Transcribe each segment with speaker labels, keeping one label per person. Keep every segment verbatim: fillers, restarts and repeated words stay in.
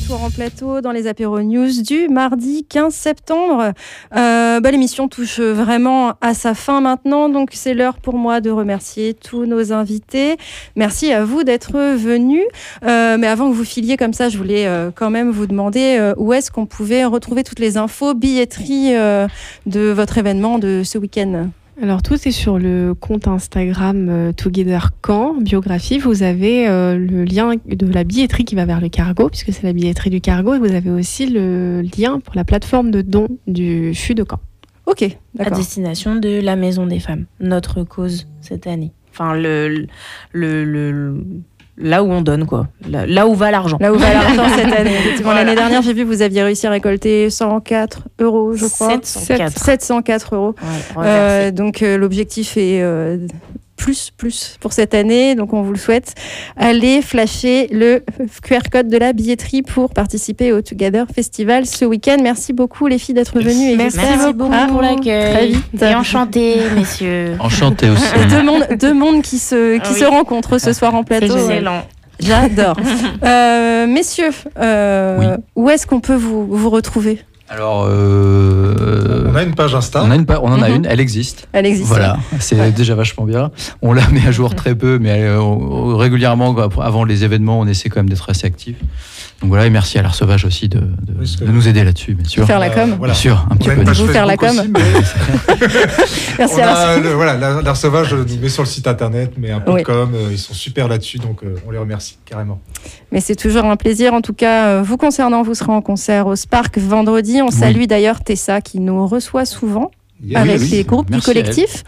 Speaker 1: Soir en plateau dans les apéros news du mardi quinze septembre. Euh, bah, l'émission touche vraiment à sa fin maintenant, donc c'est l'heure pour moi de remercier tous nos invités. Merci à vous d'être venus. Euh, mais avant que vous filiez comme ça, je voulais euh, quand même vous demander euh, où est-ce qu'on pouvait retrouver toutes les infos, billetterie euh, de votre événement de ce week-end.
Speaker 2: Alors tout est sur le compte Instagram euh, Together Caen, biographie. Vous avez euh, le lien de la billetterie qui va vers le cargo, puisque c'est la billetterie du cargo, et vous avez aussi le lien pour la plateforme de dons du F U de Caen.
Speaker 1: Ok,
Speaker 3: À
Speaker 1: d'accord.
Speaker 3: destination de la Maison des Femmes, notre cause cette année. Enfin, le, le, le, le là où on donne, quoi. Là, là où va l'argent.
Speaker 1: Là où va l'argent cette année. Effectivement, voilà. L'année dernière, j'ai vu que vous aviez réussi à récolter cent quatre euros, je crois.
Speaker 3: sept cent quatre.
Speaker 1: sept cent quatre euros.
Speaker 3: Ouais,
Speaker 1: euh, donc, euh, l'objectif est euh, plus, plus pour cette année. Donc, on vous le souhaite. Allez flasher le Q R code de la billetterie pour participer au Together Festival ce week-end. Merci beaucoup, les filles, d'être venues. Et
Speaker 3: Merci, Merci beaucoup ah, pour l'accueil.
Speaker 1: Très vite.
Speaker 3: Et enchanté, messieurs.
Speaker 4: Enchanté aussi.
Speaker 1: Et deux mondes, deux mondes qui se, qui oui. se rencontrent ce soir en plateau.
Speaker 3: C'est excellent.
Speaker 1: J'adore. euh, messieurs, euh, oui. où est-ce qu'on peut vous, vous retrouver ?
Speaker 4: Alors, euh,
Speaker 5: on a une page Insta.
Speaker 4: On, a une pa- on en a mm-hmm. une, elle existe.
Speaker 1: Elle existe.
Speaker 4: Voilà, c'est ouais. déjà vachement bien. On la met à jour très peu, mais elle, on, régulièrement, avant les événements, on essaie quand même d'être assez actif. Donc voilà, et merci à l'Art Sauvage aussi de, de, oui, de nous aider là-dessus, bien sûr.
Speaker 1: Faire la com. Euh,
Speaker 4: voilà. Bien sûr, un
Speaker 5: on
Speaker 4: petit peu.
Speaker 5: Vous
Speaker 1: faire la com.
Speaker 5: Aussi, mais...
Speaker 1: merci
Speaker 5: on
Speaker 1: à
Speaker 5: a, le, voilà, l'Art Sauvage nous met sur le site internet, mais un peu oui. de com, euh, ils sont super là-dessus, donc euh, on les remercie carrément.
Speaker 1: Mais c'est toujours un plaisir. En tout cas, euh, vous concernant, vous serez en concert au Spark vendredi. On oui. salue d'ailleurs Tessa qui nous reçoit souvent. Yeah, avec oui, les groupes oui. du collectif.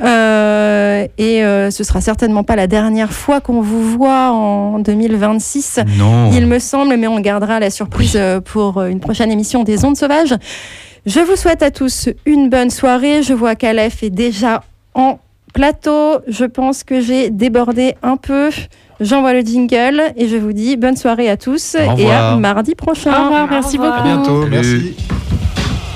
Speaker 1: Euh, et euh, ce sera certainement pas la dernière fois qu'on vous voit en deux mille vingt-six,
Speaker 4: non.
Speaker 1: il me semble, mais on gardera la surprise oui. pour une prochaine émission des Ondes Sauvages. Je vous souhaite à tous une bonne soirée. Je vois qu'Aleph est déjà en plateau. Je pense que j'ai débordé un peu. J'envoie le jingle et je vous dis bonne soirée à tous et à mardi prochain.
Speaker 2: Au revoir, merci
Speaker 5: Au revoir.
Speaker 2: beaucoup.
Speaker 5: À bientôt, merci.